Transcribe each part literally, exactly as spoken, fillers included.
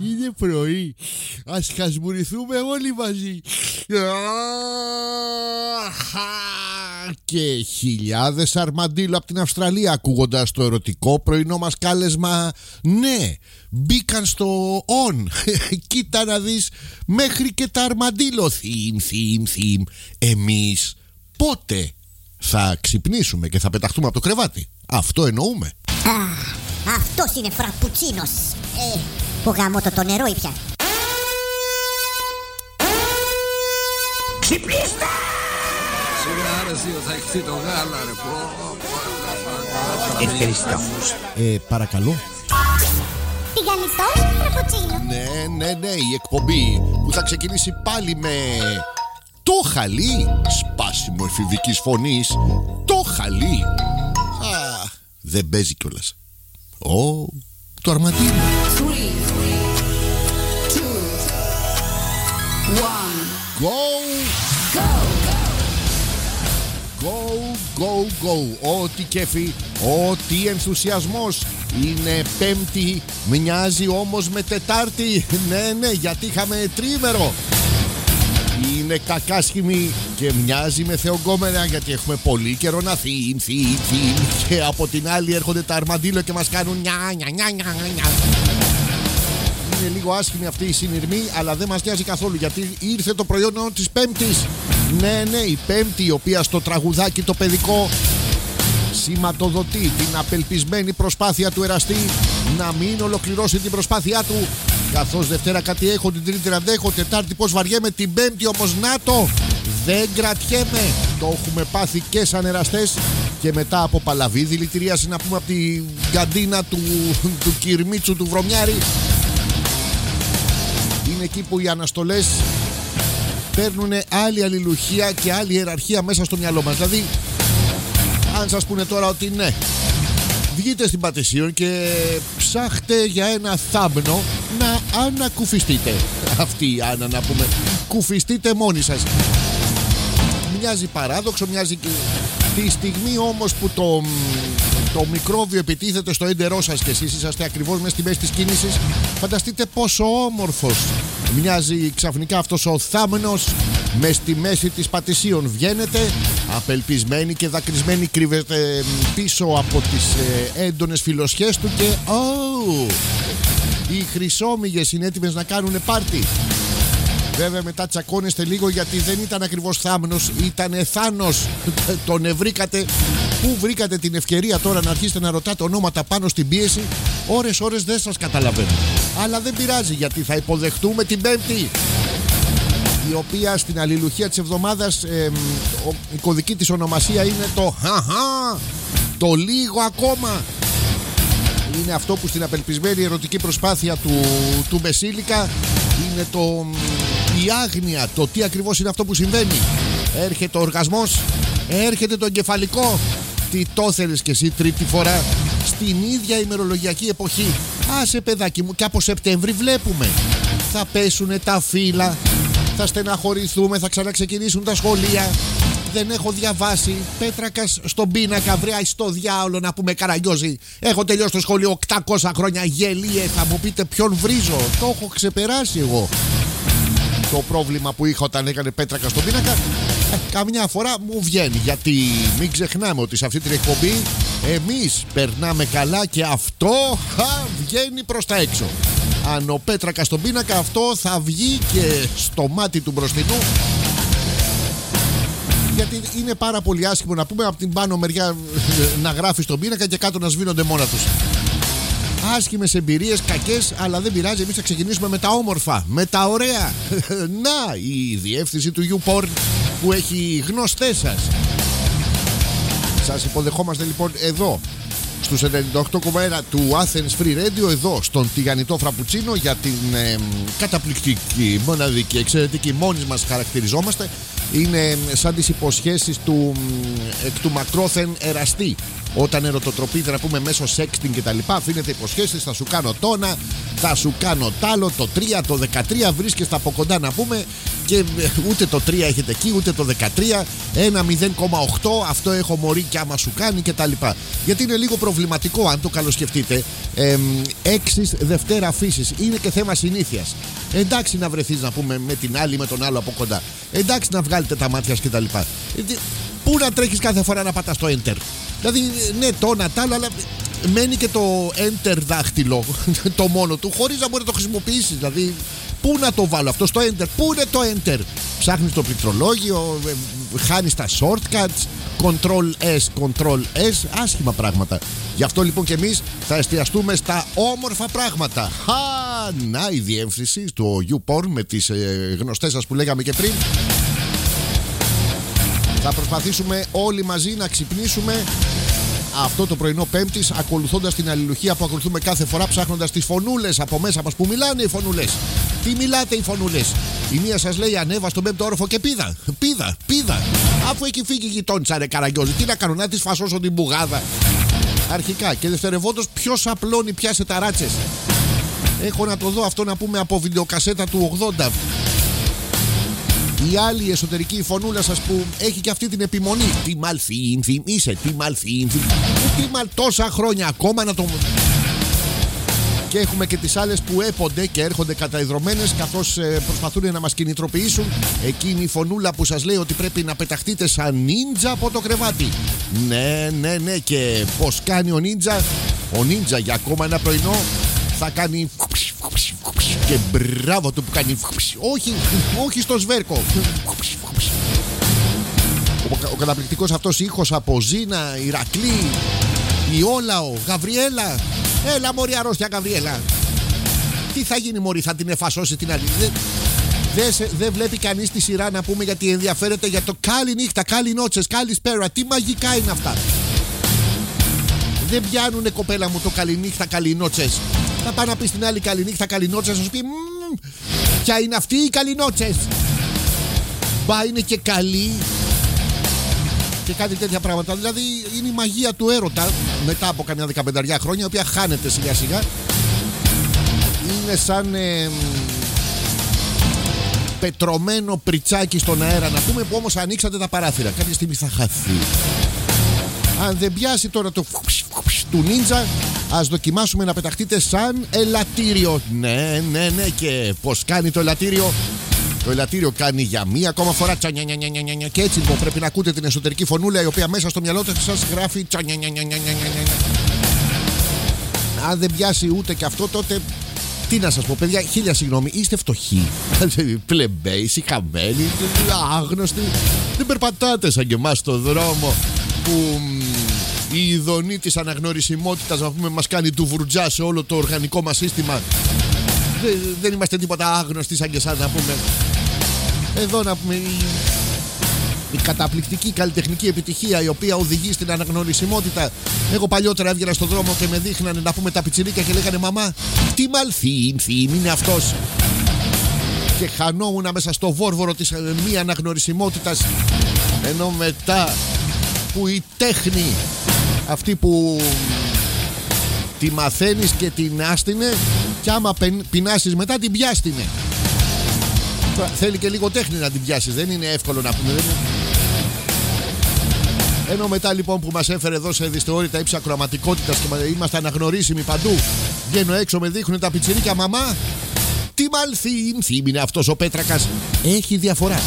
Είναι πρωί. Ας χασμουριθούμε όλοι μαζί. Και χιλιάδες αρμαντήλο από την Αυστραλία, ακούγοντας το ερωτικό πρωινό μας κάλεσμα. Ναι, μπήκαν στο on. Κοίτα να δεις, μέχρι και τα αρμαντήλο. Θύμ, θύμ, θύμ. Εμείς πότε θα ξυπνήσουμε και θα πεταχτούμε από το κρεβάτι? Αυτό εννοούμε. Α, αυτός είναι φραπουτσίνος. Ε, που γαμώ το, το νερό ή πια. Ξυπνήστε! Σιγά ρε εσύ, θα έχεις το γάλα ρε. Ευχαριστώ. Ε, παρακαλώ. Τηγανιτός φραπουτσίνο. Ναι, ναι, ναι, η εκπομπή που θα ξεκινήσει πάλι με το χαλί, σπάσιμο εφηβικής φωνής. Το χαλί. Α, δεν παίζει κιόλας. Ω, το αρμαντήλο. Go, go, go, go. Ό,τι κέφι, ό,τι ενθουσιασμός. Είναι Πέμπτη, μοιάζει όμως με Τετάρτη. Ναι, ναι, γιατί είχαμε τρίμερο. Είναι κακάσχημη και μοιάζει με θεογκόμενα, γιατί έχουμε πολύ καιρό να θύμ, θύμ, θύμ. Και από την άλλη έρχονται τα αρμαντήλο και μας κάνουν νιά, νιά, νιά, νιά, νιά. Είναι λίγο άσχημη αυτή η συνειρμή, αλλά δεν μας νοιάζει καθόλου, γιατί ήρθε το προϊόν της Πέμπτης. Ναι, ναι, η Πέμπτη, η οποία στο τραγουδάκι το παιδικό σηματοδοτεί την απελπισμένη προσπάθεια του εραστή να μην ολοκληρώσει την προσπάθειά του. Καθώς Δευτέρα κάτι έχω, την Τρίτη αντέχω, Τετάρτη πως βαριέμαι, την Πέμπτη όμως να το, δεν κρατιέμαι. Το έχουμε πάθει και σαν εραστές. Και μετά από παλαβή δηλητηρίαση, να πούμε, από την καντίνα του, του Κυρμίτσου του Βρωμιάρη. Είναι εκεί που οι αναστολές παίρνουν άλλη αλληλουχία και άλλη ιεραρχία μέσα στο μυαλό μας. Δηλαδή, αν σας πούνε τώρα ότι ναι, βγείτε στην Πατησίων και ψάχτε για ένα θάμνο να ανακουφιστείτε. Αυτή η Άννα, να πούμε, κουφιστείτε μόνοι σας. Μοιάζει παράδοξο, μοιάζει και τη στιγμή όμως που το, το μικρόβιο επιτίθεται στο έντερό σας και εσείς είσαστε ακριβώς μέσα στη μέση της κίνησης. Φανταστείτε πόσο όμορφος μοιάζει ξαφνικά αυτός ο θάμνος μες στη μέση της Πατησίων. Βγαίνετε απελπισμένοι και δακρυσμένοι, κρύβετε πίσω από τις ε, έντονες φιλοσιές του και oh, οι χρυσόμυγες είναι έτοιμες να κάνουν πάρτι. Βέβαια μετά τσακώνεστε λίγο, γιατί δεν ήταν ακριβώς θάμνος, ήταν θάνος. Τον ευρήκατε. Πού βρήκατε την ευκαιρία τώρα να αρχίσετε να ρωτάτε ονόματα πάνω στην πίεση? Ώρες ώρες δεν σας καταλαβαίνω. Αλλά δεν πειράζει, γιατί θα υποδεχτούμε την Πέμπτη, η οποία στην αλληλουχία της εβδομάδας ε, η κωδική της ονομασία είναι το χαχα, το λίγο ακόμα. Είναι αυτό που στην απελπισμένη ερωτική προσπάθεια του, του Μεσήλικα είναι το, η άγνοια, το τι ακριβώς είναι αυτό που συμβαίνει. Έρχεται ο οργασμός, έρχεται το εγκεφαλικό. Τι το θέλεις κι εσύ τρίτη φορά στην ίδια ημερολογιακή εποχή? Άσε παιδάκι μου, και από Σεπτέμβρη βλέπουμε. Θα πέσουνε τα φύλλα, θα στεναχωρηθούμε, θα ξαναξεκινήσουν τα σχολεία. Δεν έχω διαβάσει. Πέτρακας στον πίνακα, βρέα στο διάολο, να πούμε, Καραγιώζη. Έχω τελειώσει το σχολείο οκτακόσια χρόνια. Γελίε, θα μου πείτε ποιον βρίζω? Το έχω ξεπεράσει εγώ το πρόβλημα που είχα όταν έκανε Πέτρακα στον πίνακα. Ε, καμιά φορά μου βγαίνει, γιατί μην ξεχνάμε ότι σε αυτή την εκπομπή εμείς περνάμε καλά και αυτό χα, βγαίνει προς τα έξω. Αν ο Πέτρακα στον πίνακα, αυτό θα βγει και στο μάτι του μπροστινού. Γιατί είναι πάρα πολύ άσχημο, να πούμε, από την πάνω μεριά να γράφει στον πίνακα και κάτω να σβήνονται μόνα τους. Άσχημες εμπειρίες, κακές, αλλά δεν πειράζει. Εμείς θα ξεκινήσουμε με τα όμορφα, με τα ωραία. Να, η διεύθυνση του YouPorn που έχει γνωστές σας. Σας υποδεχόμαστε λοιπόν εδώ στους ενενήντα οκτώ κόμμα ένα του Athens Free Radio, εδώ στον τηγανιτό φραπουτσίνο, για την ε, καταπληκτική, μοναδική, εξαιρετική, μόνοι μας χαρακτηριζόμαστε. Είναι σαν τις υποσχέσεις του εκ του μακρόθεν εραστή. Όταν ερωτοτροπείτε, να πούμε, μέσω sexting και τα λοιπά, αφήνετε υποσχέσεις, θα σου κάνω τόνα, θα σου κάνω τ' άλλο, το τρία, το δεκατρία. Βρίσκεστε από κοντά να πούμε. Και ούτε το τρία έχετε εκεί, ούτε το δεκατρία. Ένα μηδέν κόμμα οκτώ, αυτό έχω μωρή και άμα σου κάνει και τα λοιπά. Γιατί είναι λίγο προβληματικό, αν το καλοσκεφτείτε. Ε, έξις Δευτέρα φύσης. Είναι και θέμα συνήθειας. Εντάξει να βρεθείς να πούμε με την άλλη, με τον άλλο από κοντά. Εντάξει να βγάλετε τα μάτια και τα λοιπά. Πού να τρέχεις κάθε φορά να πατάς το enter? Δηλαδή, ναι, το ένα τ' άλλο, αλλά μένει και το enter δάχτυλο το μόνο του, χωρίς να μπορεί να το χρησιμοποιήσεις. Δηλαδή, πού να το βάλω αυτό στο enter? Πού είναι το enter? Ψάχνεις το πληκτρολόγιο, χάνεις τα shortcuts, control S, control S, άσχημα πράγματα. Γι' αυτό λοιπόν και εμείς θα εστιαστούμε στα όμορφα πράγματα. Χα, να η διεύθυνση στο YouPorn με τις ε, γνωστές σας που λέγαμε και πριν. Θα προσπαθήσουμε όλοι μαζί να ξυπνήσουμε αυτό το πρωινό Πέμπτης, ακολουθώντας την αλληλουχία που ακολουθούμε κάθε φορά, ψάχνοντας τις φωνούλες από μέσα μας που μιλάνε οι φωνούλες. Τι μιλάτε οι φωνούλες? Η μία σας λέει ανέβα στον πέμπτο όροφο και πήδα. Πήδα, πήδα. Αφού έχει φύγει η γειτόνισσα, ρε Καραγκιόζη, τι να κάνω, να της φασώσω την μπουγάδα? Αρχικά και δευτερευόντως, ποιος απλώνει πια σε ταράτσες? Έχω να το δω αυτό να πούμε από βιντεοκασέτα του ογδόντα. Η άλλη εσωτερική φωνούλα σας που έχει και αυτή την επιμονή. Τι μαλθύνθη είσαι, τι μαλθύνθη. Τι μαλ τόσα χρόνια ακόμα να το... Και έχουμε και τις άλλες που έπονται και έρχονται καταϊδρωμένες καθώς ε, προσπαθούν να μας κινητροποιήσουν. Εκείνη η φωνούλα που σας λέει ότι πρέπει να πεταχτείτε σαν νίντζα από το κρεβάτι. Ναι, ναι, ναι. Και πως κάνει ο νίντζα? Ο νίντζα για ακόμα ένα πρωινό θα κάνει... Και μπράβο του που κάνει... Όχι, όχι στο σβέρκο. Ο, ο καταπληκτικός αυτός ήχος από Ζήνα, Ηρακλή, Ιόλαο, Γαβριέλα. Έλα μωρή αρρώστια Γαβριέλα. Τι θα γίνει μωρή, θα την εφασώσει την άλλη? Δεν δε, δε βλέπει κανείς τη σειρά να πούμε, γιατί ενδιαφέρεται για το καλή νύχτα, καλή νότσες, καλή σπέρα. Τι μαγικά είναι αυτά? Δεν πιάνουνε κοπέλα μου το καληνύχτα, καληνότσες. Θα πάει να πει στην άλλη καληνύχτα, καληνότσες, θα σου πει ποια είναι αυτή η καληνότσες? Μπα είναι και καλή. Και κάτι τέτοια πράγματα. Δηλαδή είναι η μαγεία του έρωτα μετά από καμιά δεκαπενταριά χρόνια, η οποία χάνεται σιγά σιγά. Είναι σαν ε, πετρωμένο πριτσάκι στον αέρα να πούμε, που όμως ανοίξατε τα παράθυρα. Κάποια στιγμή θα χαθεί. Αν δεν πιάσει τώρα το του νίντζα, ας δοκιμάσουμε να πεταχτείτε σαν ελαττήριο. Ναι, ναι, ναι. Και πως κάνει το ελαττήριο? Το ελαττήριο κάνει για μία ακόμα φορά τσανιανιανιανιανια. Και έτσι λοιπόν πρέπει να ακούτε την εσωτερική φωνούλα, η οποία μέσα στο μυαλό σας γράφει τσανιανιανιανιανια. Αν δεν πιάσει ούτε και αυτό, τότε τι να σας πω παιδιά, χίλια συγγνώμη, είστε φτωχοί, πλεμπέοι, σιχαμένοι, άγνωστοι. Δεν περπατάτε σαν και εμάς στο δρόμο που η ειδονή της αναγνωρισιμότητας να πούμε μας κάνει του βουρτζά σε όλο το οργανικό μας σύστημα. Δεν, δεν είμαστε τίποτα άγνωστοι σαν και εσάς να πούμε. Εδώ να πούμε η, η καταπληκτική καλλιτεχνική επιτυχία η οποία οδηγεί στην αναγνωρισιμότητα. Εγώ παλιότερα έβγαινα στον δρόμο και με δείχνανε να πούμε τα πιτσιρίκια και λέγανε μαμά, τι μαλθύνθη είναι αυτός? Και χανόμουν μέσα στο βόρβορο της μη αναγνωρισιμότητας. Ενώ μετά που η τέχνη αυτή που τη μαθαίνεις και την άστινε, και άμα πεινάσεις μετά την πιάστηνε. Θέλει και λίγο τέχνη να την πιάσεις, δεν είναι εύκολο να πούμε. Ενώ μετά λοιπόν που μας έφερε εδώ σε δυσθεώρητα ύψη ακροαματικότητας και είμαστε αναγνωρίσιμοι παντού, βγαίνω έξω, με δείχνουν τα πιτσιρίκια, μαμά, τι μαλθύνθη είναι αυτός ο Πέτρακας? Έχει διαφορά.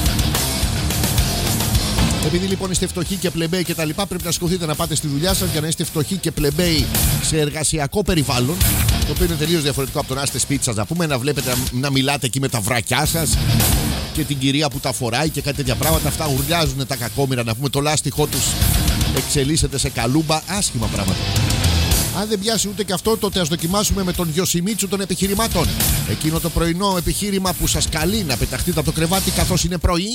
Επειδή λοιπόν είστε φτωχοί και πλεμπέοι και τα λοιπά, πρέπει να σηκωθείτε να πάτε στη δουλειά σας για να είστε φτωχοί και πλεμπέοι σε εργασιακό περιβάλλον, το οποίο είναι τελείως διαφορετικό από το να είστε σπίτι σας, να πούμε, να βλέπετε να, να μιλάτε εκεί με τα βρακιά σας και την κυρία που τα φοράει και κάτι τέτοια πράγματα. Αυτά ουρλιάζουν τα κακόμοιρα, να πούμε, το λάστιχό τους εξελίσσεται σε καλούμπα, άσχημα πράγματα. Αν δεν πιάσει ούτε και αυτό, τότε ας δοκιμάσουμε με τον Γιωσιμίτσου των επιχειρημάτων. Εκείνο το πρωινό επιχείρημα που σας καλεί να πεταχτείτε από το κρεβάτι καθώς είναι πρωί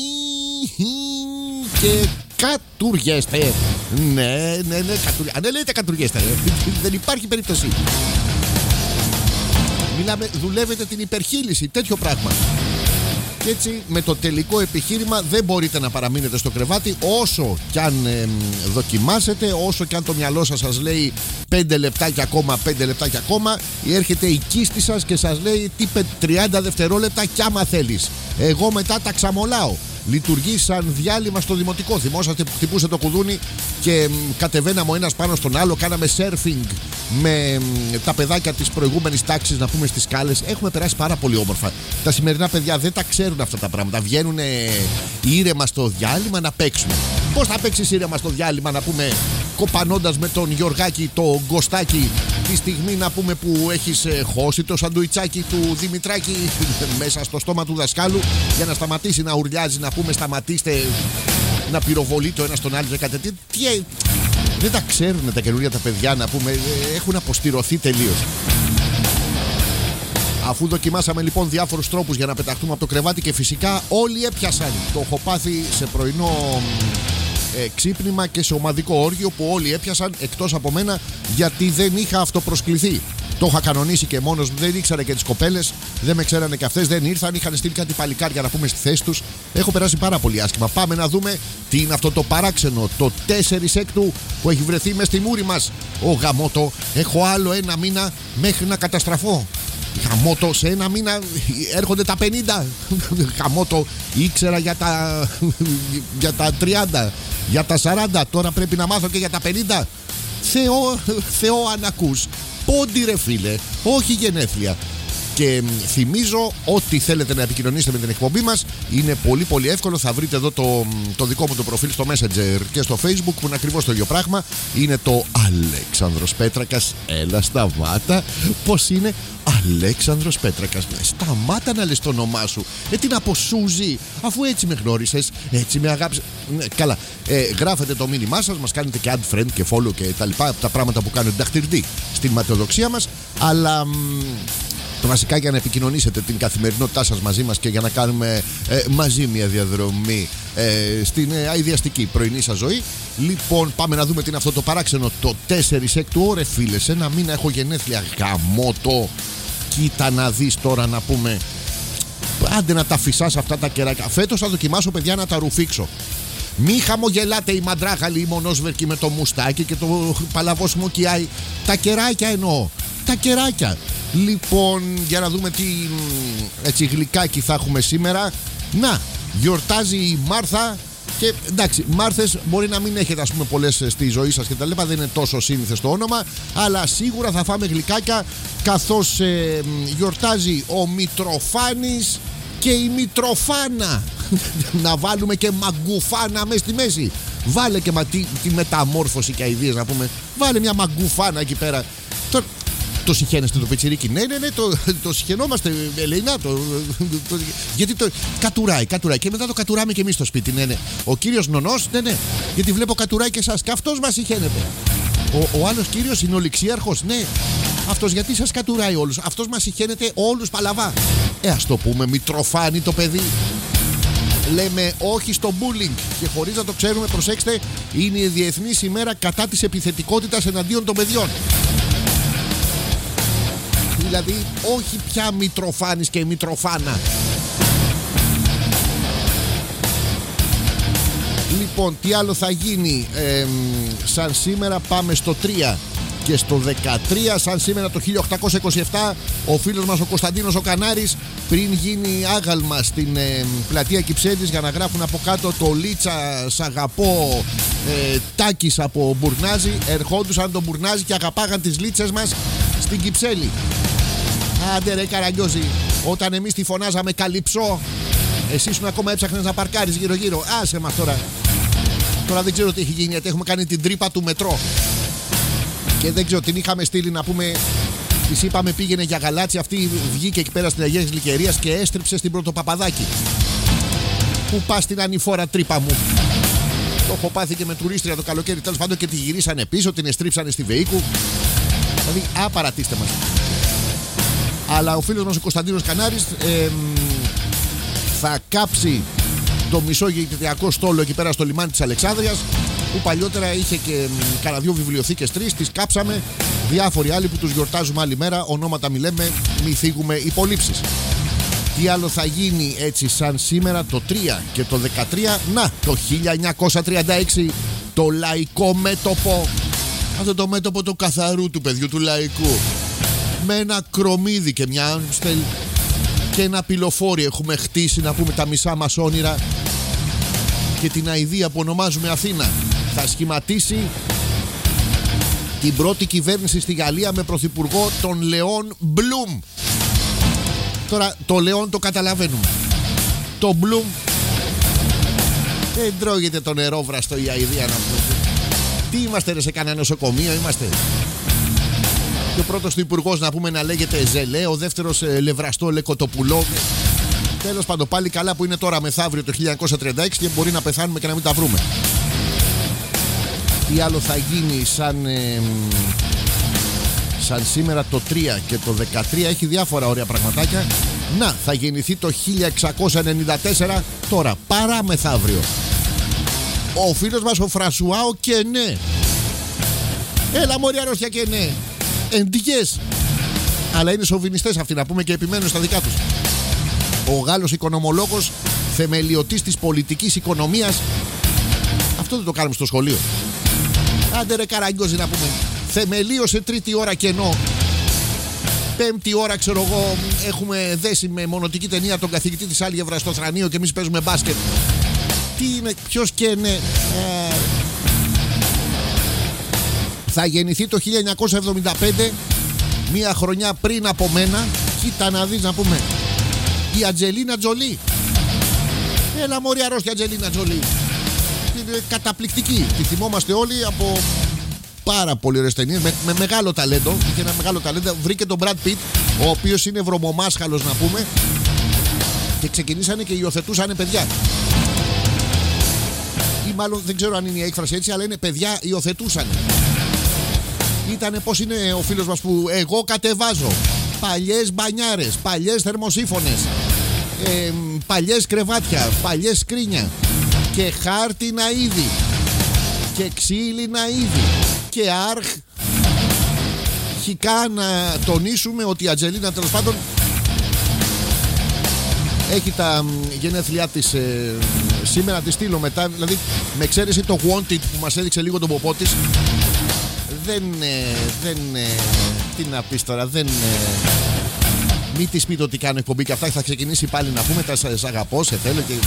και κατουργέστε. Ναι, ναι, ναι, κατουρ... αν δεν λέτε κατουργέστε, δεν υπάρχει περίπτωση. Μιλάμε, δουλεύετε την υπερχείληση, τέτοιο πράγμα. Και Και έτσι με το τελικό επιχείρημα δεν μπορείτε να παραμείνετε στο κρεβάτι όσο κι αν ε, δοκιμάσετε, όσο κι αν το μυαλό σας σας λέει πέντε λεπτάκια ακόμα, πέντε λεπτάκια ακόμα, έρχεται η κίστη σας και σας λέει τι τριάντα δευτερόλεπτα κι άμα θέλεις. Εγώ μετά τα ξαμολάω. Λειτουργεί σαν διάλειμμα στο δημοτικό. Θυμόσαστε που χτυπούσε το κουδούνι και κατεβαίναμε ο ένας πάνω στον άλλο, κάναμε σέρφινγκ με τα παιδάκια της προηγούμενης τάξης, να πούμε, στις σκάλες. Έχουμε περάσει πάρα πολύ όμορφα. Τα σημερινά παιδιά δεν τα ξέρουν αυτά τα πράγματα. Βγαίνουν ήρεμα στο διάλειμμα να παίξουν. Πώς θα παίξεις ήρεμα στο διάλειμμα, να πούμε, κοπανώντας με τον Γιωργάκη το γκοστάκι τη στιγμή, να πούμε, που έχεις χώσει το σαντουιτσάκι του Δημητράκη μέσα στο στόμα του δασκάλου για να σταματήσει να ουρλιάζει, να πούμε, σταματήστε να πυροβολεί το ένα στον άλλο και κάτι τέτοιο. Τι, δεν τα ξέρουν τα καινούργια τα παιδιά, να πούμε, έχουν αποστηρωθεί τελείως. Αφού δοκιμάσαμε λοιπόν διάφορους τρόπους για να πεταχτούμε από το κρεβάτι και φυσικά όλοι έπιασαν. Το έχω πάθει σε πρωινό ε, ξύπνημα και σε ομαδικό όργιο που όλοι έπιασαν εκτός από μένα, γιατί δεν είχα αυτοπροσκληθεί. Το είχα κανονίσει και μόνος μου, δεν ήξερα και τις κοπέλες, δεν με ξέρανε και αυτές, δεν ήρθαν, είχαν στείλει κάτι παλικάρια να πούμε στη θέση τους. Έχω περάσει πάρα πολύ άσχημα. Πάμε να δούμε τι είναι αυτό το παράξενο, το τέσσερις έκτου που έχει βρεθεί μες στη μούρη μας. Ο γαμότο, έχω άλλο ένα μήνα μέχρι να καταστραφώ. Γαμότο, σε ένα μήνα έρχονται τα πενήντα. Γαμότο, ήξερα για τα, για τα τριάντα, για τα σαράντα, τώρα πρέπει να μάθω και για τα πενήντα. Θεό, Θεό αν ακούς. Πόντι ρε φίλε, όχι γενέθλια. Και θυμίζω ότι θέλετε να επικοινωνήσετε με την εκπομπή μας, είναι πολύ πολύ εύκολο. Θα βρείτε εδώ το, το δικό μου το προφίλ στο Messenger και στο Facebook που είναι ακριβώς το ίδιο πράγμα. Είναι το Αλέξανδρος Πέτρακας. Έλα σταμάτα. Πώς είναι? Αλέξανδρος Πέτρακας. Σταμάτα να λες το όνομά σου. Ε, τι να πω, Σούζη, αφού έτσι με γνώρισες, έτσι με αγάπησες. Ναι, καλά. Ε, γράφετε το μήνυμά σας, μας κάνετε και add friend και follow και τα λοιπά, τα πράγματα που κάνουν δαχτυλτή στην ματαιοδοξία μας. Αλλά βασικά για να επικοινωνήσετε την καθημερινότητά σας μαζί μας και για να κάνουμε ε, μαζί μια διαδρομή ε, στην ε, αειδιαστική πρωινή σας ζωή. Λοιπόν, πάμε να δούμε τι είναι αυτό το παράξενο, το τέσσερις έκτου. Ωρε φίλε, σε ένα μήνα έχω γενέθλια. Γαμώτο. Κοίτα να δεις τώρα, να πούμε. Άντε να τα φυσάς αυτά τα κεράκια. Φέτος θα δοκιμάσω, παιδιά, να τα ρουφήξω. Μη χαμογελάτε οι μαντράχαλοι, οι μονόσβερκοι με το μουστάκι και το παλαβόσιμο κιάι. Τα κεράκια εννοώ. Τα κεράκια. Λοιπόν, για να δούμε τι έτσι γλυκάκι θα έχουμε σήμερα. Να, γιορτάζει η Μάρθα. Και εντάξει, Μάρθες μπορεί να μην έχετε, ας πούμε, πολλές στη ζωή σας και τα λοιπά, δεν είναι τόσο σύνηθες το όνομα, αλλά σίγουρα θα φάμε γλυκάκια, καθώς ε, γιορτάζει ο Μητροφάνης και η Μητροφάνα. Να βάλουμε και μαγκουφάνα μέσα στη μέση. Βάλε και μα, τη, τη μεταμόρφωση και αηδίες, να πούμε. Βάλε μια μαγκουφάνα εκεί πέρα. Το, το συχαίνεστε το πιτσιρίκι? Ναι, ναι, ναι, το, το συχαινόμαστε, Ελεηνά. Το, το, γιατί το κατουράει, κατουράει. Και μετά το κατουράμε και εμείς στο σπίτι. Ναι, ναι. Ο κύριος Νονός, ναι, ναι. Γιατί βλέπω κατουράει και εσάς. Και αυτός μας συχαίνεται. Ο, ο άλλος κύριος είναι ο ληξίαρχος. Ναι. Αυτός γιατί σας κατουράει όλους? Αυτός μας συχαίνεται όλους παλαβά. Ε, ας το πούμε, Μητροφάνη το παιδί. Λέμε όχι στο bullying. Και χωρίς να το ξέρουμε, προσέξτε, είναι η Διεθνής ημέρα κατά της επιθετικότητας εναντίον των παιδιών. Δηλαδή, όχι πια Μητροφάνης και Μητροφάνα. Λοιπόν, τι άλλο θα γίνει? ε, Σαν σήμερα πάμε στο τρία και στο δεκατρία. Σαν σήμερα το χίλια οκτακόσια είκοσι επτά, ο φίλος μας ο Κωνσταντίνος ο Κανάρης, πριν γίνει άγαλμα στην ε, πλατεία Κυψέλης για να γράφουν από κάτω το Λίτσα σ' αγαπώ ε, Τάκης από Μπουρνάζι, ερχόντουσαν τον Μπουρνάζι και αγαπάγαν τις λίτσες μας στην Κυψέλη. Άντε ρε Καραγκιόζη, όταν εμείς τη φωνάζαμε Καλυψό, εσύ ήσουν ακόμα έψαχνες να παρκάρεις γύρω γύρω. Άσε μας τώρα. Τώρα δεν ξέρω τι έχει γίνει, γιατί έχουμε κάνει την τρύπα του μετρό. Και δεν ξέρω, την είχαμε στείλει να πούμε, της είπαμε πήγαινε για γαλάτσι, αυτή βγήκε εκεί πέρα στην Αγία Γλυκερίας και έστριψε στην Πρωτοπαπαδάκη. Πού πας την ανηφόρα τρύπα μου? Το έχω πάθει και με τουρίστρια το καλοκαίρι, τέλος πάντων, και τη γυρίσανε πίσω, την εστρίψανε στη Βεϊκού. Δηλαδή, α, παρατήστε μας. Αλλά ο φίλος μας ο Κωνσταντίνος Κανάρης ε, θα κάψει το μισό γειτονικό στόλο εκεί πέρα στο λιμάνι της Αλεξάνδρειας, που παλιότερα είχε και κανένα δυο βιβλιοθήκες, τρεις, τις κάψαμε. Διάφοροι άλλοι που τους γιορτάζουμε άλλη μέρα, ονόματα μη λέμε, μη θίγουμε υπολείψεις. Τι άλλο θα γίνει έτσι σαν σήμερα το τρία και το δεκατρία? Να, το χίλια εννιακόσια τριάντα έξι, το λαϊκό μέτωπο. Αυτό το μέτωπο του καθαρού του παιδιού του λαϊκού. Με ένα κρομίδι και μια Άμστελ και ένα πυλοφόρι έχουμε χτίσει, να πούμε, τα μισά μας όνειρα και την αηδία που ονομάζουμε Αθήνα. Θα σχηματίσει την πρώτη κυβέρνηση στη Γαλλία με πρωθυπουργό τον Λεόν Μπλουμ. Τώρα το Λεόν το καταλαβαίνουμε. Το Μπλουμ δεν τρώγεται το νερόβραστο η αηδία, να πούμε. Τι είμαστε ρε, σε κανένα νοσοκομείο είμαστε? Και ο πρώτος του υπουργός, να πούμε, να λέγεται Ζελέ, ο δεύτερος ε, Λευραστό Λεκοτοπουλό. Τέλος πάντων, πάλι καλά που είναι τώρα μεθαύριο το χίλια εννιακόσια τριάντα έξι και μπορεί να πεθάνουμε και να μην τα βρούμε. Τι άλλο θα γίνει σαν ε, σαν σήμερα το τρία και το δεκατρία? Έχει διάφορα ωραία πραγματάκια. Να, θα γεννηθεί το χίλια εξακόσια ενενήντα τέσσερα, τώρα παρά μεθαύριο, ο φίλος μας ο Φρασουάο Κενέ. Έλα μωρή αρρώστια Κενέ. Εντυγές. Αλλά είναι σοβινιστές αυτοί, να πούμε, και επιμένουν στα δικά τους. Ο Γάλλος οικονομολόγος, θεμελιωτής της πολιτικής οικονομίας. Αυτό δεν το κάνουμε στο σχολείο. Άντε ρε Καραγκιόζη, να πούμε. Θεμελίωσε τρίτη ώρα κενό. Πέμπτη ώρα, ξέρω εγώ, έχουμε δέσει με μονοτική ταινία τον καθηγητή της Άλγεβρας στο θρανείο και εμείς παίζουμε μπάσκετ. Τι είναι, ποιος και είναι? Ε... Θα γεννηθεί το χίλια εννιακόσια εβδομήντα πέντε, μία χρονιά πριν από μένα. Κοίτα να δεις, να πούμε, η Αντζελίνα Τζολί. Έλα μωρή αρρώστια Αντζελίνα Τζολί. Είναι καταπληκτική. Τη θυμόμαστε όλοι από πάρα πολύ ωραίες ταινίες, με, με μεγάλο ταλέντο. Είχε ένα μεγάλο ταλέντο. Βρήκε τον Brad Pitt, ο οποίος είναι βρωμομάσχαλος, να πούμε, και ξεκινήσανε και υιοθετούσανε παιδιά. Ή μάλλον δεν ξέρω αν είναι η έκφραση έτσι, αλλά είναι παιδιά υιοθετούσανε. Ήτανε πως είναι ο φίλος μας που εγώ κατεβάζω παλιές μπανιάρες, παλιές θερμοσύφωνες, ε, παλιές κρεβάτια, παλιές σκρίνια και χάρτινα είδη και ξύλινα είδη και αρχ. Χικά να τονίσουμε ότι η Αντζελίνα, τέλος πάντων, έχει τα γενέθλιά της ε, σήμερα. Τη στείλω μετά. Δηλαδή, με εξαίρεση το Wanted που μας έδειξε λίγο τον ποπό της, δεν, ε, δεν ε, τι να πεις τώρα, δεν ε, μη της πείτε ότι κάνω εκπομπή και αυτά, θα ξεκινήσει πάλι να πούμε τα σ' αγαπώ, σε θέλω και...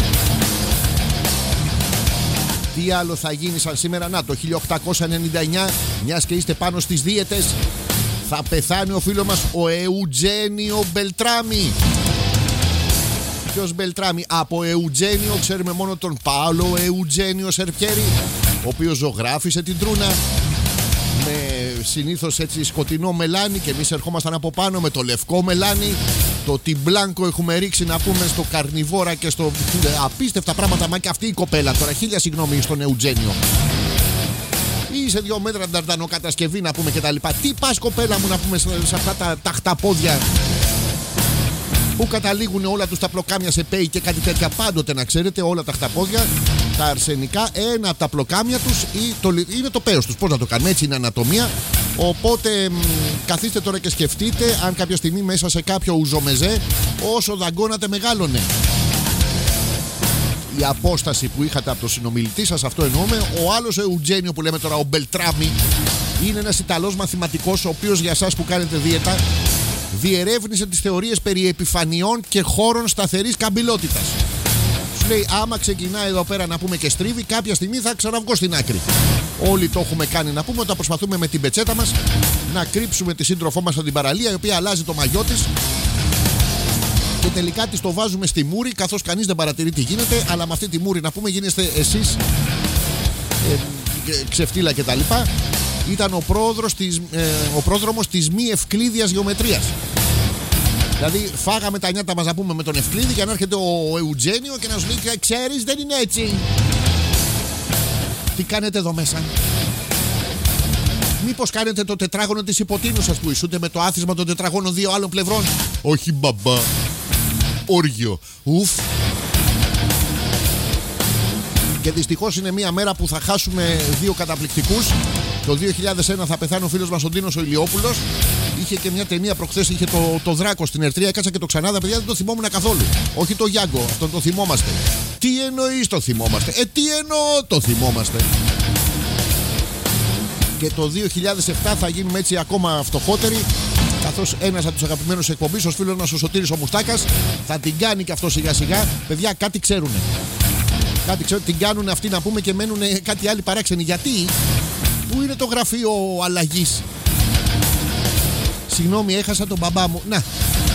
Τι άλλο θα γίνει σαν σήμερα? Να, το χίλια οκτακόσια ενενήντα εννιά, μιας και είστε πάνω στις δίαιτες, θα πεθάνει ο φίλος μας ο Εουτζένιο Μπελτράμι. Ποιος Μπελτράμι? Από Εουτζένιο ξέρουμε μόνο τον Πάολο Εουτζένιο Σερπιέρι, ο οποίος ζωγράφισε την Τρούνα με συνήθως έτσι σκοτεινό μελάνι και εμείς ερχόμασταν από πάνω με το λευκό μελάνι. Το τιμπλάνκο έχουμε ρίξει, να πούμε, στο καρνιβόρα και στο... απίστευτα πράγματα. Μα και αυτή η κοπέλα τώρα, χίλια συγγνώμη στον Εουτζένιο. Είσαι δυο μέτρα νταρντανοκατασκευή, να πούμε, και τα λοιπά. Τι πας κοπέλα μου, να πούμε, σε αυτά τα, τα χταπόδια που καταλήγουν όλα τους τα πλοκάμια σε πέι και κάτι τέτοια. Πάντοτε να ξέρετε, όλα τα χταπόδια, τα αρσενικά, ένα από τα πλοκάμια τους ή το, είναι το πέος τους. Πώς να το κάνουμε, έτσι είναι ανατομία. Οπότε μ, καθίστε τώρα και σκεφτείτε αν κάποια στιγμή μέσα σε κάποιο ουζομεζέ, όσο δαγκώνατε, μεγάλωνε. Η απόσταση που είχατε από το συνομιλητή σας, αυτό εννοούμε. Ο άλλος Εουτζένιο που λέμε τώρα, ο Μπελτράμι, είναι ένας Ιταλός μαθηματικός, ο οποίος, για εσάς που κάνετε δίαιτα, διερεύνησε τις θεωρίες περί επιφανειών και χώρων σταθερής καμπυλότητας. Σου λέει, άμα ξεκινάει εδώ πέρα, να πούμε, και στρίβει, κάποια στιγμή θα ξαναβγώ στην άκρη. Όλοι το έχουμε κάνει, να πούμε, όταν προσπαθούμε με την πετσέτα μας να κρύψουμε τη σύντροφό μας από την παραλία, η οποία αλλάζει το μαγιό της και τελικά της το βάζουμε στη μούρη, καθώς κανείς δεν παρατηρεί τι γίνεται, αλλά με αυτή τη μούρη, να πούμε, γίνεστε εσείς ε, ξεφτύλα κτλ. Ήταν ο, πρόδρος της, ε, ο πρόδρομος της μη ευκλίδιας γεωμετρίας. Δηλαδή φάγαμε τα νιάτα μας, να πούμε, με τον Ευκλήδη, και να έρχεται ο Εουτζένιο και να σου λέει, ξέρεις, δεν είναι έτσι. Τι κάνετε εδώ μέσα? Μήπως κάνετε το τετράγωνο της υποτείνουσας που ισούτε με το άθροισμα των τετραγώνων δύο άλλων πλευρών? Όχι μπαμπά, όργιο. Ουφ. Και δυστυχώς είναι μια μέρα που θα χάσουμε δύο καταπληκτικούς. Το δύο χιλιάδες ένα θα πεθάνει ο φίλος μας ο Ντίνος ο Ηλιόπουλος. Είχε και μια ταινία προχθές, είχε το, το Δράκο στην Ερτρία. Έκατσα και το ξανάδα, παιδιά, δεν το θυμόμουν καθόλου. Όχι το Γιάγκο, αυτόν το θυμόμαστε. Τι εννοείς το θυμόμαστε? Ε, τι εννοώ το θυμόμαστε? Και το δύο χιλιάδες επτά θα γίνουμε έτσι ακόμα φτωχότεροι, καθώς ένας από τους αγαπημένους εκπομπής, ο φίλος μας ο Σωτήρης ο Μουστάκας, θα την κάνει και αυτό σιγά σιγά. Παιδιά, κάτι ξέρουνε. Κάτι ξέρουν, την κάνουν αυτοί να πούμε και μένουν κάτι άλλοι παράξενοι. Γιατί? Πού είναι το γραφείο αλλαγής? Συγγνώμη, έχασα τον μπαμπά μου. Να.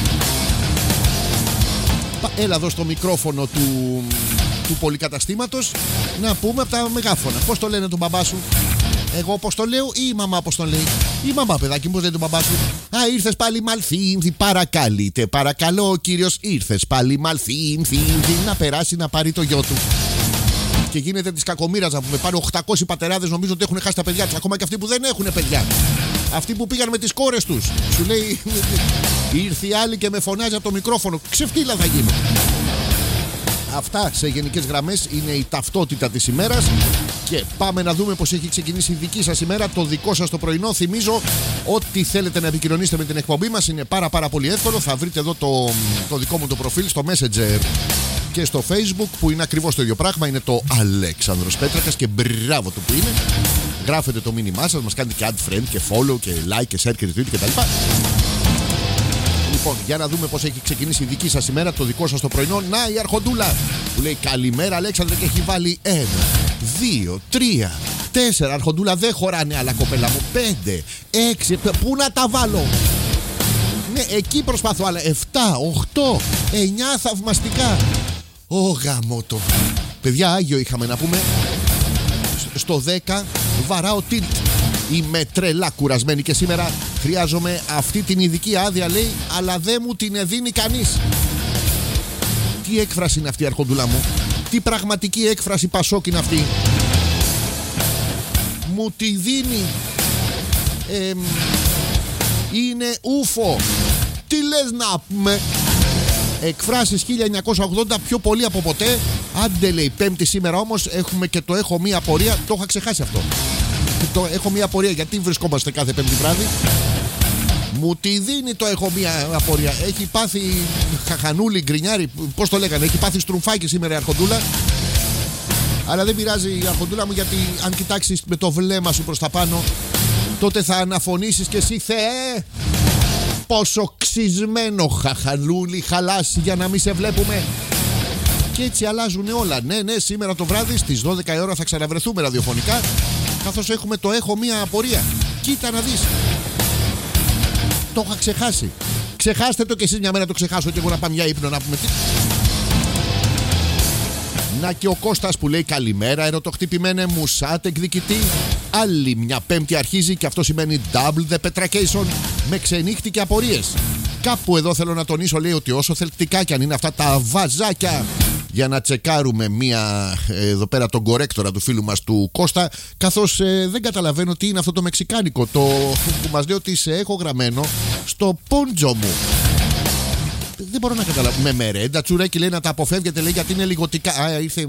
Έλα εδώ στο μικρόφωνο του, του πολυκαταστήματος να πούμε από τα μεγάφωνα. Πώς το λένε τον μπαμπά σου? Εγώ πώς το λέω ή η μαμά πώς τον λέει? Η μαμά, παιδάκι μου, πώς λέει τον μπαμπά σου? Α, ήρθες πάλι μαλθύνθη, παρακαλείτε, παρακαλώ ο κύριος, ήρθες πάλι μαλθύνθη, να περάσει να πάρει το γιο του. Και γίνεται της κακομοίρας να πούμε. Πάνε οκτακόσιοι πατεράδες, νομίζω ότι έχουν χάσει τα παιδιά τους. Ακόμα και αυτοί που δεν έχουν παιδιά. Αυτοί που πήγαν με τις κόρες τους. Σου λέει, ήρθε η άλλη και με φωνάζει από το μικρόφωνο. Ξεφτύλα θα γίνω. Αυτά σε γενικές γραμμές είναι η ταυτότητα της ημέρας. Και πάμε να δούμε πως έχει ξεκινήσει η δική σας ημέρα, το δικό σας το πρωινό. Θυμίζω ότι θέλετε να επικοινωνήσετε με την εκπομπή μας είναι πάρα πάρα πολύ εύκολο. Θα βρείτε εδώ το, το δικό μου το προφίλ στο Messenger και στο Facebook, που είναι ακριβώς το ίδιο πράγμα. Είναι το Αλέξανδρος Πέτρακας και μπράβο του που είναι. Γράφετε το μήνυμά σας, μας κάνετε και add friend και follow και like και share και retweet και τα λοιπά. Λοιπόν, για να δούμε πως έχει ξεκινήσει η δική σας ημέρα, το δικό σας το πρωινό. Να, η Αρχοντούλα που λέει καλημέρα Αλέξανδρε και έχει βάλει ένα, δύο, τρία, τέσσερα. Αρχοντούλα, δεν χωράνε άλλα, κοπέλα μου. Πέντε, έξι, πού να τα βάλω? Ναι, εκεί προσπαθώ, αλλά εφτά, οκτώ, εννιά θαυμαστικά. Ω γαμώτο. Παιδιά, άγιο είχαμε να πούμε. Στο δέκα βαράω tilt. Είμαι τρελά κουρασμένη και σήμερα χρειάζομαι αυτή την ειδική άδεια, λέει, αλλά δεν μου την δίνει κανείς. Τι έκφραση είναι αυτή, Αρχοντούλα μου? Τι πραγματική έκφραση Πασόκ είναι αυτή? Μου τη δίνει. ε, Είναι ούφο. Τι λες να πούμε? Εκφράσεις χίλια εννιακόσια ογδόντα πιο πολύ από ποτέ. Άντε, λέει, Πέμπτη σήμερα όμως έχουμε και το έχω μία απορία. Το είχα ξεχάσει αυτό. Το έχω μία απορία. Γιατί βρισκόμαστε κάθε Πέμπτη βράδυ? Μου τη δίνει το έχω μία απορία. Έχει πάθει χαχανούλη, γκρινιάρι, πώς το λέγανε. Έχει πάθει στρουμφάκι σήμερα η Αρχοντούλα. Αλλά δεν πειράζει η Αρχοντούλα μου, γιατί αν κοιτάξεις με το βλέμμα σου προς τα πάνω, τότε θα αναφωνήσεις και εσύ, Θεέ, πόσο ξυσμένο χαχανούλη χαλάσει για να μην σε βλέπουμε. Και έτσι αλλάζουν όλα. Ναι, ναι, σήμερα το βράδυ στις δώδεκα η ώρα θα ξαναβρεθούμε ραδιοφωνικά, καθώς έχουμε το έχω μία απορία. Κοίτα να δεις. Το είχα ξεχάσει. Ξεχάστε το κι εσείς μια μέρα, το ξεχάσω και εγώ να πάμε για ύπνο να πούμε τι. Να και ο Κώστας που λέει καλημέρα ερωτοχτυπημένε μουσάτ εκδικητή. Άλλη μια Πέμπτη αρχίζει και αυτό σημαίνει double the petracation με ξενύχτη και απορίες. Κάπου εδώ θέλω να τονίσω, λέει, ότι όσο θελκτικά κι αν είναι αυτά τα βαζάκια για να τσεκάρουμε μία εδώ πέρα τον κορέκτορα του φίλου μας του Κώστα, καθώς ε, δεν καταλαβαίνω τι είναι αυτό το μεξικάνικο, το που μας λέει ότι σε έχω γραμμένο στο πόντζο μου. Δεν μπορώ να καταλάβω. Με μερέντα, τσουρέκι, λέει, να τα αποφεύγετε, λέει, γιατί είναι λιγοτικά. Α, ήρθε.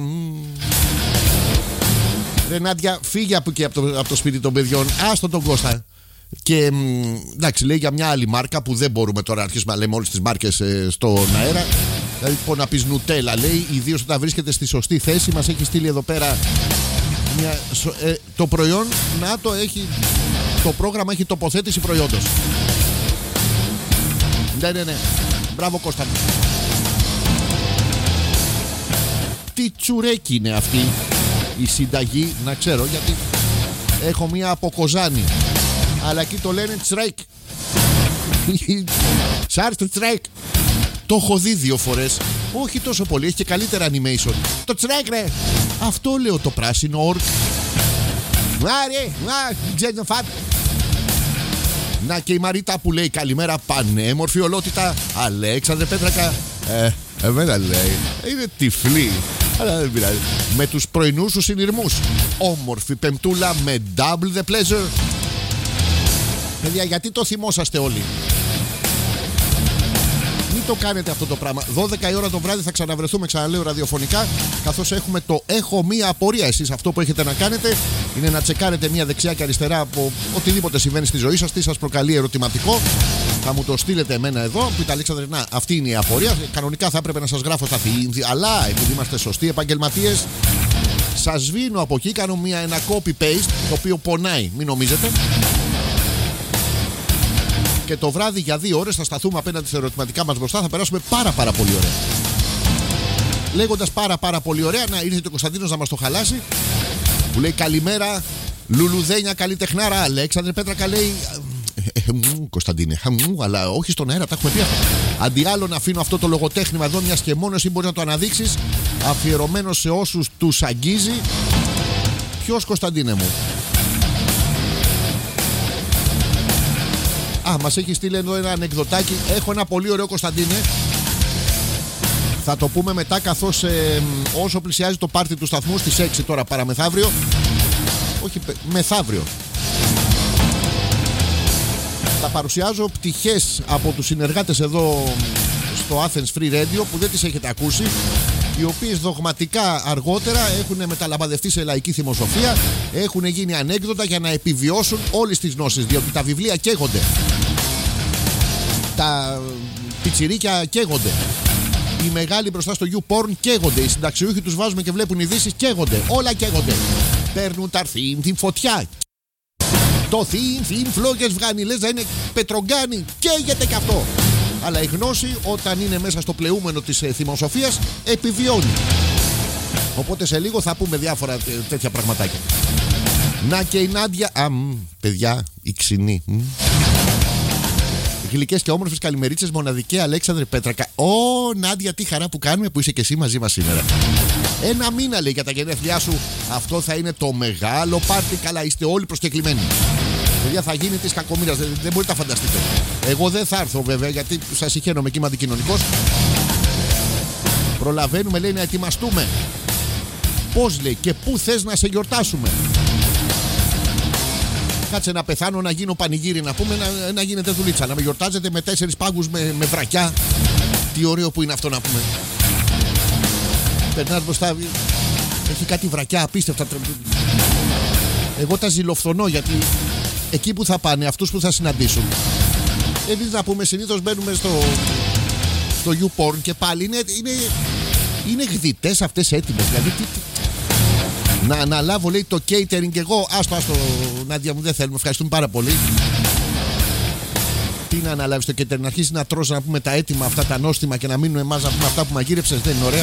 Ρε Νάντια, φύγε από εκεί, από το, από το σπίτι των παιδιών. Άστο τον Κώστα. Και εντάξει, λέει για μια άλλη μάρκα που δεν μπορούμε τώρα να αρχίσουμε να λέμε όλες τις μάρκες ε, στον αέρα. Δηλαδή, πω να πεις Νουτέλα, λέει, ιδίως όταν βρίσκεται στη σωστή θέση. Μας έχει στείλει εδώ πέρα μια, ε, το προϊόν. Να το έχει. Το πρόγραμμα έχει τοποθέτηση προϊόντος. Ναι, ναι, ναι. Μπράβο, Κώστα μου. Τι τσουρέκι είναι αυτή η συνταγή, να ξέρω, γιατί έχω μία από Κοζάνη, αλλά εκεί το λένε τσρέκ. Σάρ του τσρέκ. Το έχω δει δύο φορές. Όχι τόσο πολύ, έχει και καλύτερα animation. Το τσρέκ, ρε. Αυτό λέω, το πράσινο ορκ. Άρε, ξέρεις φάτ. Να και η Μαρίτα που λέει καλημέρα, πανέμορφη ολότητα Αλέξανδρε Πέτρακα. Ε, εμένα λέει, είναι τυφλή, αλλά δεν πειράζει. Με τους πρωινούς σου συνειρμούς. Όμορφη Πεμπτούλα με double the pleasure. Παιδιά, γιατί το θυμόσαστε όλοι? Μην το κάνετε αυτό το πράγμα. δώδεκα η ώρα το βράδυ θα ξαναβρεθούμε, ξαναλέω, ραδιοφωνικά, καθώς έχουμε το έχω μία απορία. Εσείς αυτό που έχετε να κάνετε είναι να τσεκάρετε μία δεξιά και αριστερά από οτιδήποτε συμβαίνει στη ζωή σας, τι σας προκαλεί ερωτηματικό. Θα μου το στείλετε εμένα εδώ, πείτε Αλέξανδρε, να, αυτή είναι η απορία. Κανονικά θα έπρεπε να σας γράφω τα θηύνδη, αλλά επειδή είμαστε σωστοί επαγγελματίες, σας σβήνω από εκεί, κάνω μία, ένα copy-paste, το οποίο πονάει, μην νομίζετε. Και το βράδυ για δύο ώρες θα σταθούμε απέναντι στα ερωτηματικά μας μπροστά. Θα περάσουμε πάρα πάρα πολύ ωραία. Λέγοντας πάρα πάρα πολύ ωραία, να ήρθε ο Κωνσταντίνος να μας το χαλάσει. Που λέει καλημέρα, λουλουδένια, καλή τεχνάρα. Αλέξανδρε Πέτρακα λέει. Κωνσταντίνε, αλλά όχι στον αέρα, τα έχουμε πει αυτά. Αντί άλλο να αφήνω αυτό το λογοτέχνημα εδώ, μιας και μόνο εσύ μπορείς να το αναδείξεις, αφιερωμένο σε όσους τους αγγίζει. Ποιος, Κωνσταντίνε μου? Α, μας έχει στείλει εδώ ένα ανεκδοτάκι. Έχω ένα πολύ ωραίο, Κωνσταντίνε. Θα το πούμε μετά, καθώς ε, όσο πλησιάζει το πάρτι του σταθμού στις έξι τώρα παραμεθαύριο. Όχι, μεθαύριο. Θα παρουσιάζω πτυχές από τους συνεργάτες εδώ στο Athens Free Radio που δεν τις έχετε ακούσει, οι οποίες δογματικά αργότερα έχουν μεταλαμπαδευτεί σε λαϊκή θυμοσοφία, έχουν γίνει ανέκδοτα για να επιβιώσουν όλες τις γνώσεις, διότι τα βιβλία καίγονται, τα πιτσιρίκια καίγονται, οι μεγάλοι μπροστά στο YouPorn καίγονται, οι συνταξιούχοι τους βάζουμε και βλέπουν ειδήσεις, καίγονται, όλα καίγονται. Παίρνουν τα αρθίν, την φωτιά. Το θύν, θύν, φλόγες βγάνει, λες να είναι πετρογκάνι, καίγεται κι αυτό. Αλλά η γνώση, όταν είναι μέσα στο πλεούμενο της ε, θυμοσοφίας, επιβιώνει. Οπότε σε λίγο θα πούμε διάφορα τέ, τέτοια πραγματάκια. Να και η Νάντια. Α, μ, παιδιά, η ξινή. Μ. Γλυκές και όμορφες καλημερίτσες, μοναδική Αλέξανδρε Πέτρακα. Ω, Νάντια, τι χαρά που κάνουμε που είσαι και εσύ μαζί μας σήμερα. Ένα μήνα λέει για τα γενέθλιά σου. Αυτό θα είναι το μεγάλο πάρτι. Καλά, είστε όλοι προσκεκλημένοι. Παιδιά, θα γίνει της κακομοίρας, δεν, δεν μπορείτε να φανταστείτε. Εγώ δεν θα έρθω βέβαια, γιατί σας συχαίνομαι και είμαι αντικοινωνικός. Προλαβαίνουμε, λέει, να ετοιμαστούμε. Πώς, λέει, και πού θες να σε γιορτάσουμε? Κάτσε να πεθάνω, να γίνω πανηγύρι, να πούμε, να, να γίνετε δουλίτσα. Να με γιορτάζετε με τέσσερις πάγκους με, με βρακιά. Τι ωραίο που είναι αυτό να πούμε. Περνάς μπροστά, έχει κάτι βρακιά απίστευτα. Εγώ τα ζηλοφθονώ, γιατί εκεί που θα πάνε, αυτούς που θα συναντήσουν. Εμείς να πούμε, συνήθως μπαίνουμε στο, στο YouPorn και πάλι είναι, είναι, είναι γδυτές αυτές έτοιμες. Δηλαδή τι, τι, να αναλάβω, λέει, το catering και εγώ. Άστο, άστο, Νάντια μου, δεν θέλουμε, ευχαριστούμε πάρα πολύ. Τι να αναλάβεις το catering, να αρχίσεις να τρως, να πούμε, τα έτοιμα αυτά, τα νόστιμα και να μείνουν εμάς να πούμε αυτά που μαγείρεψες, δεν είναι ωραία?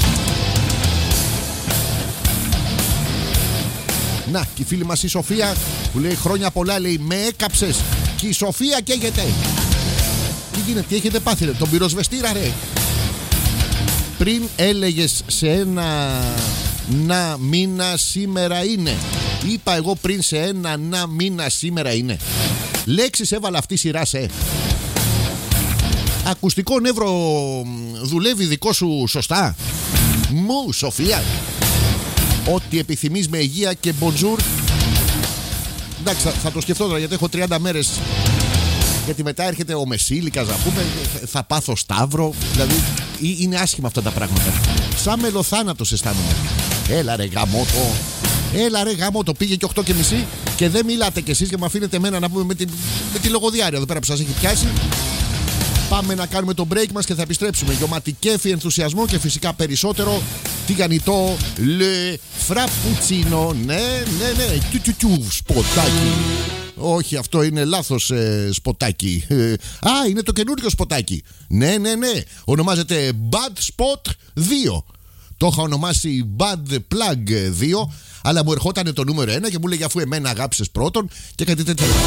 Να, και η φίλη μας η Σοφία που λέει χρόνια πολλά, λέει, με έκαψες. Και η Σοφία καίγεται. Τι γίνεται, τι έχετε πάθει, ρε, τον πυροσβεστήρα, ρε? Πριν έλεγες σε ένα να μήνα σήμερα είναι. Είπα εγώ πριν σε ένα να μήνα σήμερα είναι. Λέξεις έβαλα αυτή σειρά σε. Ακουστικό νεύρο δουλεύει δικό σου σωστά? Μου, Σοφία. Ό,τι επιθυμείς με υγεία και bonjour. Εντάξει, θα, θα το σκεφτώ τώρα, γιατί έχω τριάντα μέρες. Γιατί μετά έρχεται ο Μεσήλικας, να πούμε, θα πάθω σταύρο. Δηλαδή είναι άσχημα αυτά τα πράγματα. Σαν μελοθάνατος αισθάνομαι. Έλα ρε γαμότο. Έλα ρε γαμότο. Πήγε και οκτώ και μισή και δεν μιλάτε κι εσείς και με αφήνετε εμένα να πούμε με τη, με τη λογοδιάρεια εδώ πέρα που σας έχει πιάσει. Πάμε να κάνουμε το break μας και θα επιστρέψουμε. Γεωματι κέφι, ενθουσιασμό και φυσικά περισσότερο τηγανιτό λε φραπουτσίνο. Ναι, ναι, ναι. Τιου, τιου, τιου, σποτάκι. Όχι, αυτό είναι λάθος ε, σποτάκι. Ε, α, είναι το καινούριο σποτάκι. Ναι, ναι, ναι. Ονομάζεται Bad Spot δύο. Το είχα ονομάσει Bad Plug δύο, αλλά μου ερχόταν το νούμερο ένα και μου λέγε αφού εμένα αγάπησες πρώτον και κάτι τέτοιο.